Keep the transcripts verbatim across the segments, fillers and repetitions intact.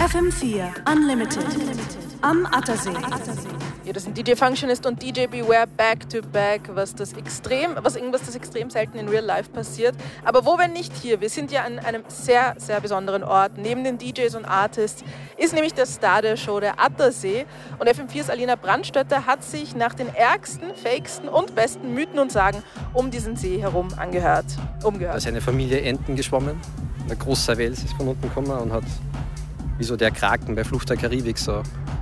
F M vier Unlimited am Attersee. Ja, das sind D J Functionist und D J Beware back to back, was das extrem, was irgendwas das extrem selten in Real Life passiert. Aber wo wir nicht hier, wir sind ja an einem sehr, sehr besonderen Ort. Neben den D Js und Artists ist nämlich der Star der Show, der Attersee. Und F M viers Alina Brandstötter hat sich nach den ärgsten, fakesten und besten Mythen und Sagen um diesen See herum angehört, umgehört. Da ist eine Familie Enten geschwommen. Ein großer Wels ist von unten gekommen und hat wie so der Kraken bei Flucht der Karibik so.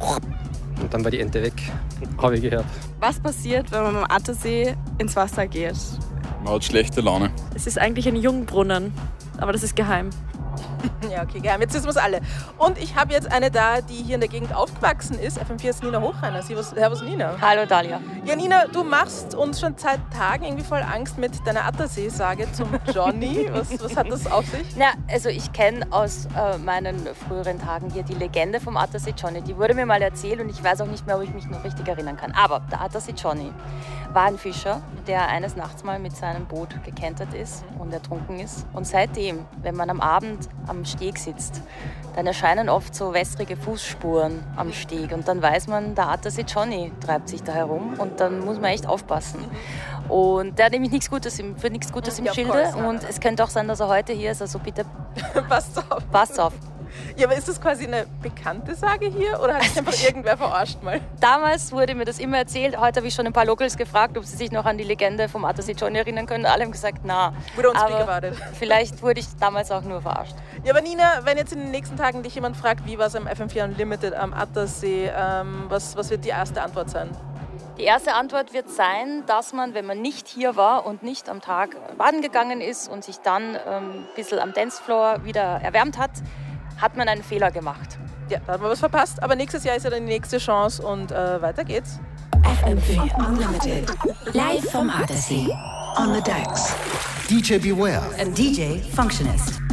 Und dann war die Ente weg, habe ich gehört. Was passiert, wenn man am Attersee ins Wasser geht? Man hat schlechte Laune. Es ist eigentlich ein Jungbrunnen, aber das ist geheim. Ja, okay, geheim. Jetzt wissen wir es alle. Und ich habe jetzt eine da, die hier in der Gegend aufgewachsen ist. F M vier ist Nina Hochreiner. Servus, servus Nina. Hallo Dalia. Ja, Nina, du machst uns schon seit Tagen irgendwie voll Angst mit deiner Attersee-Sage zum Johnny. Was, was hat das auf sich? Na, also ich kenne aus äh, meinen früheren Tagen hier die Legende vom Attersee Johnny. Die wurde mir mal erzählt und ich weiß auch nicht mehr, ob ich mich noch richtig erinnern kann. Aber der Attersee Johnny war ein Fischer, der eines Nachts mal mit seinem Boot gekentert ist und ertrunken ist. Und seitdem, wenn man am Abend am Steg sitzt, dann erscheinen oft so wässrige Fußspuren am Steg und dann weiß man, der Attersee Johnny treibt sich da herum und dann muss man echt aufpassen. Und der hat nämlich nichts Gutes im, für nichts Gutes im ja, Schilde course, und es könnte auch sein, dass er heute hier ist, also bitte passt auf. passt auf. Ja, aber ist das quasi eine bekannte Sage hier oder hat sich einfach irgendwer verarscht mal? Damals wurde mir das immer erzählt. Heute habe ich schon ein paar Locals gefragt, ob sie sich noch an die Legende vom Attersee Johnny erinnern können. Alle haben gesagt, na. Wurde uns aber gewartet. Vielleicht wurde ich damals auch nur verarscht. Ja, aber Nina, wenn jetzt in den nächsten Tagen dich jemand fragt, wie war es am F M vier Unlimited am Attersee, ähm, was, was wird die erste Antwort sein? Die erste Antwort wird sein, dass man, wenn man nicht hier war und nicht am Tag baden gegangen ist und sich dann ähm, ein bisschen am Dancefloor wieder erwärmt hat, hat man einen Fehler gemacht. Ja, da hat man was verpasst, aber nächstes Jahr ist ja dann die nächste Chance und äh, weiter geht's. F M vier Unlimited. Live vom Attersee. On the decks. D J Beware And D J Functionist.